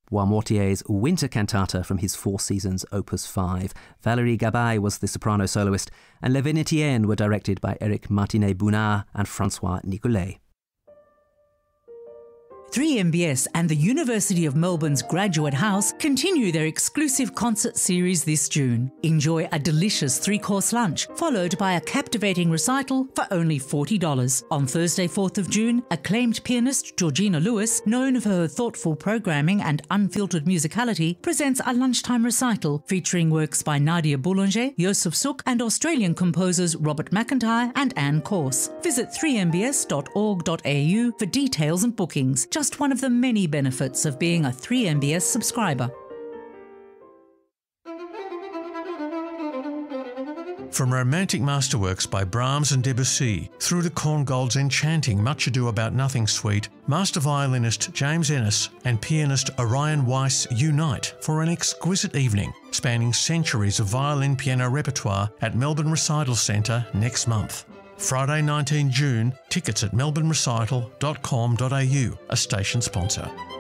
Bois Mortier's Winter Cantata from his Four Seasons Opus 5. Valérie Gabai was the soprano soloist, and Les Vénitiennes were directed by Eric Martinet-Bounard and François Nicolet. 3MBS and the University of Melbourne's Graduate House continue their exclusive concert series this June. Enjoy a delicious 3-course lunch, followed by a captivating recital for only $40. On Thursday, 4th of June, acclaimed pianist Georgina Lewis, known for her thoughtful programming and unfiltered musicality, presents a lunchtime recital featuring works by Nadia Boulanger, Joseph Suk, and Australian composers Robert McIntyre and Anne Corse. Visit 3mbs.org.au for details and bookings. Just one of the many benefits of being a 3MBS subscriber. From romantic masterworks by Brahms and Debussy through to Korngold's enchanting Much Ado About Nothing suite, master violinist James Ennis and pianist Orion Weiss unite for an exquisite evening spanning centuries of violin-piano repertoire at Melbourne Recital Centre next month. Friday 19 June, tickets at melbournerecital.com.au, a station sponsor.